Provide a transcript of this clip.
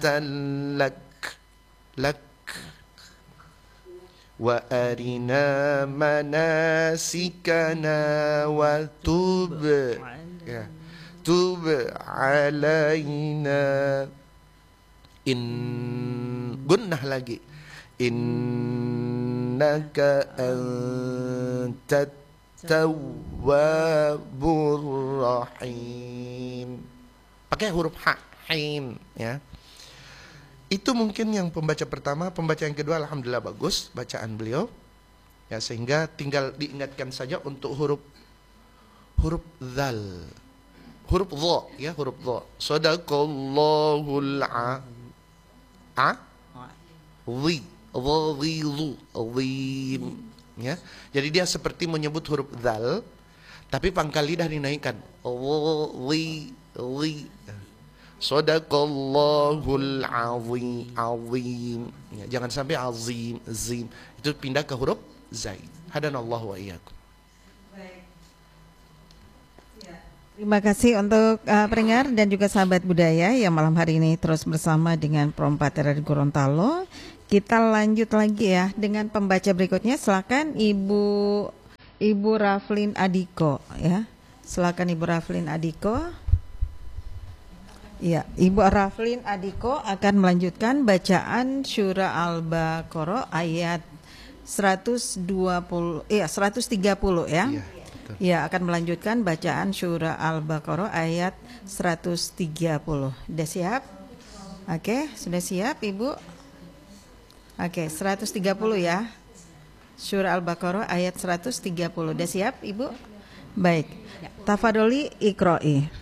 lak lak wa arina manasikana wa tub ya tub alaina gunnah lagi innaka antat tawwabur rahim pakai huruf ha hain ya. Itu mungkin yang pembaca pertama. Pembaca yang kedua alhamdulillah bagus bacaan beliau ya, sehingga tinggal diingatkan saja untuk huruf zal, huruf dha ya, huruf dha. Sadaqallahul azim ya. Jadi dia seperti menyebut huruf zal tapi pangkal lidah dinaikkan. Sadaqallahul azim ya, jangan sampai azim zim, itu pindah ke huruf zaid. Hadanallahu wa iyyakum. Terima kasih untuk pendengar dan juga sahabat budaya yang malam hari ini terus bersama dengan Prompatera di Gorontalo. Kita lanjut lagi ya dengan pembaca berikutnya. Silakan Ibu Raflin Adiko ya. Silakan Ibu Raflin Adiko. Ya, Ibu Raflin Adiko akan melanjutkan bacaan Surah Al-Baqarah ayat 130 ya. Iya. Ya, akan melanjutkan bacaan Surah Al-Baqarah ayat 130. Sudah siap? Oke, sudah siap Ibu? Oke, 130 ya. Surah Al-Baqarah ayat 130. Sudah siap Ibu? Baik. Tafadholi iqra'i.